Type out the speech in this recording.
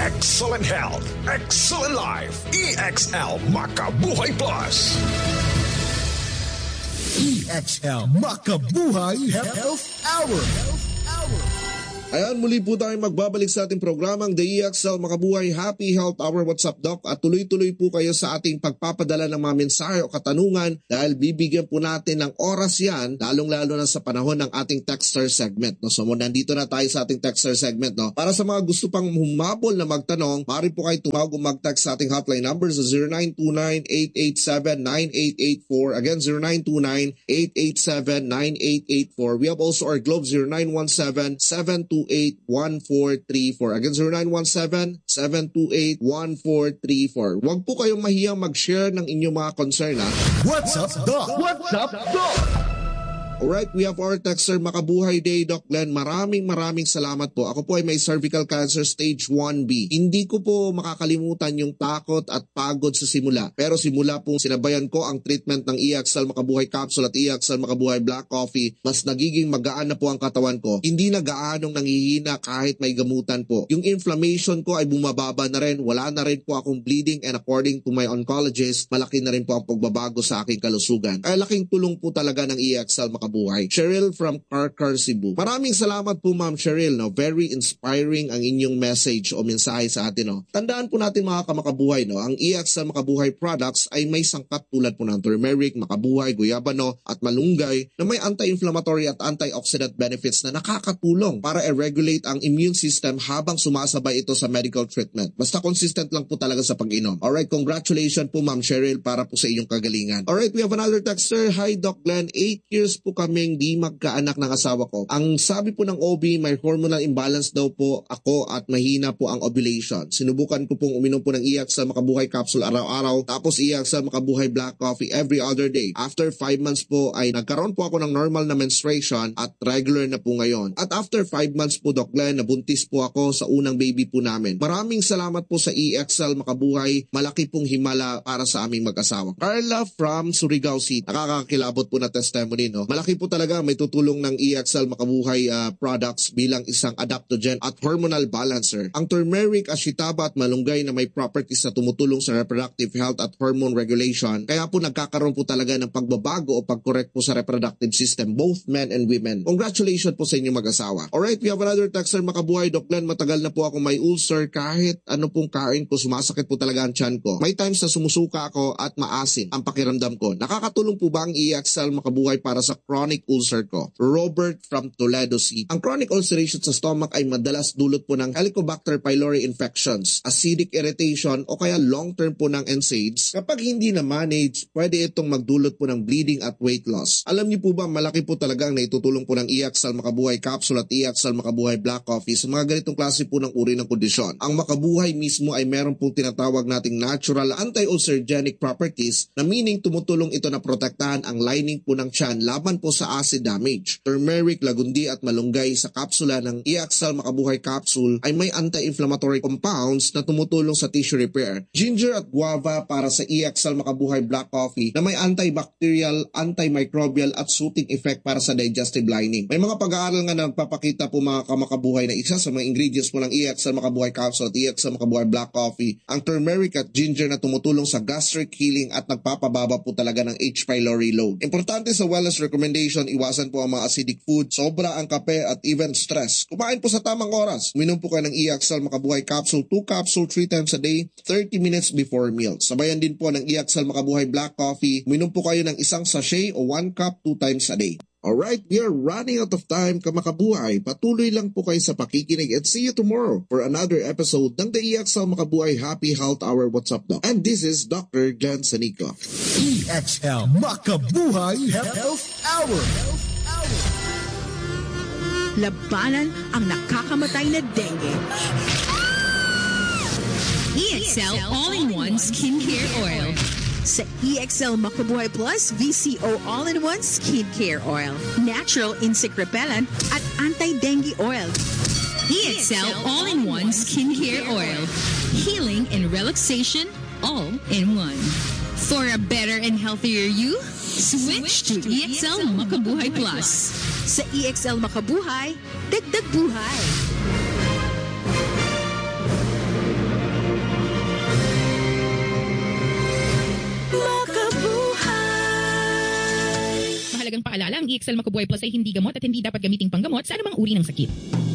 Excellent health, excellent life. EXL Makabuhay Plus. EXL Makabuhay Health Hour. Ayan, muli po tayo magbabalik sa ating programang The EXL Makabuhay Happy Health Hour. What's up, Doc? At tuloy-tuloy po kayo sa ating pagpapadala ng mga mensahe o katanungan dahil bibigyan po natin ng oras yan, lalong-lalo na sa panahon ng ating texter segment. No? So, nandito na tayo sa ating texter segment. No? Para sa mga gusto pang humabol na magtanong, maaari po kayo tumawag o mag-text sa ating hotline number sa 0929-887-9884. Again, 0929-887-9884. We have also our Globe 0917-728-1434. Again, 0917-728-1434. Huwag po kayong mahiyang mag-share ng inyong mga concern. What's up, Doc? What's up, Doc? Alright, we have our texter Makabuhay Day, Doc Glenn. Maraming salamat po. Ako po ay may cervical cancer stage 1B. Hindi ko po makakalimutan yung takot at pagod sa simula. Pero simula pong sinabayan ko ang treatment ng EXL Makabuhay Capsule at EXL Makabuhay Black Coffee, mas nagiging magaan na po ang katawan ko. Hindi na gaanong nangihina kahit may gamutan po. Yung inflammation ko ay bumababa na rin. Wala na rin po akong bleeding and according to my oncologist, malaki na rin po ang pagbabago sa aking kalusugan. Ay laking tulong po talaga ng EXL Makabuhay. Cheryl from Carcar, Cebu. Maraming salamat po, Ma'am Cheryl. No? Very inspiring ang inyong message o mensahe sa atin. No? Tandaan po natin mga kamakabuhay, no? Ang EXL Makabuhay products ay may sangkap tulad po ng turmeric, makabuhay, guyabano at malunggay na may anti-inflammatory at antioxidant benefits na nakakatulong para i-regulate ang immune system habang sumasabay ito sa medical treatment. Basta consistent lang po talaga sa pag-inom. Alright, congratulations po, Ma'am Cheryl, para po sa inyong kagalingan. Alright, we have another texter. Hi, Doc Glenn. 8 years po kaming di magkaanak ng asawa ko. Ang sabi po ng OB, may hormonal imbalance daw po ako at mahina po ang ovulation. Sinubukan ko pong uminom po ng EXL Makabuhay Capsule araw-araw, tapos EXL Makabuhay Black Coffee every other day. After 5 months po ay nagkaroon po ako ng normal na menstruation at regular na po ngayon. At after 5 months po, Doc Glenn, nabuntis po ako sa unang baby po namin. Maraming salamat po sa EXL Makabuhay. Malaki pong himala para sa aming mag-asawa. Carla from Surigao City. Nakakakilabot po na testimony, no? Malaki po talaga may tutulong ng EXL Makabuhay products bilang isang adaptogen at hormonal balancer. Ang turmeric, ashitaba at malunggay na may properties na tumutulong sa reproductive health at hormone regulation. Kaya po nagkakaroon po talaga ng pagbabago o pag-correct po sa reproductive system, both men and women. Congratulations po sa inyong mag-asawa. Alright, we have another texter Makabuhay. Doc Glenn, matagal na po ako may ulcer. Kahit ano pong kain ko, sumasakit po talaga ang tiyan ko. May times na sumusuka ako at maasin ang pakiramdam ko. Nakakatulong po ba ang EXL Makabuhay para sa chronic ulcer ko? Robert from Toledo City. Ang chronic ulceration sa stomach ay madalas dulot po ng Helicobacter pylori infections, acidic irritation o kaya long-term po ng NSAIDs. Kapag hindi na manage, pwede itong magdulot po ng bleeding at weight loss. Alam niyo po ba, malaki po talagang naitutulong po ng EXL Makabuhay Capsule at EXL Makabuhay Black Coffee sa mga ganitong klase po ng uri ng kondisyon. Ang Makabuhay mismo ay meron pong tinatawag nating natural anti-ulcerogenic properties na meaning tumutulong ito na protektahan ang lining po ng tiyan laban po sa acid damage. Turmeric, lagundi at malunggay sa kapsula ng EXL Makabuhay Capsule ay may anti-inflammatory compounds na tumutulong sa tissue repair. Ginger at guava para sa EXL Makabuhay Black Coffee na may antibacterial, antimicrobial at soothing effect para sa digestive lining. May mga pag-aaral nga na nagpapakita po mga kamakabuhay na isa sa mga ingredients po ng EXL Makabuhay Capsule at EXL Makabuhay Black Coffee ang turmeric at ginger na tumutulong sa gastric healing at nagpapababa po talaga ng H. pylori load. Importante sa wellness recommendation, iwasan po ang mga acidic food, sobra ang kape at even stress. Kumain po sa tamang oras. Uminom po kayo ng EXL Makabuhay Capsule, 2 capsule 3 times a day, 30 minutes before meals. Sabayan din po ng EXL Makabuhay Black Coffee. Uminom po kayo ng isang sachet o 1 cup 2 times a day. Alright, we are running out of time, kamakabuhay. Patuloy lang po kayo sa pakikinig and see you tomorrow for another episode ng The EXL Makabuhay Happy Health Hour. What's up, Doc? And this is Dr. Glenn Sanico. EXL Makabuhay Health Hour. Labanan ang nakakamatay na dengue. EXL All-in-One Skincare Oil. Sa EXL Makabuhay Plus VCO All-in-One Skincare Oil. Natural insect repellent at anti-dengue oil. EXL All-in-One Skincare Oil. Healing and relaxation all in one. For a better and healthier you, switch to EXL Makabuhay Plus. Sa EXL Makabuhay, dagdag buhay. paalala, ang EXL Makabuhay Plus ay hindi gamot at hindi dapat gamiting panggamot sa anumang uri ng sakit.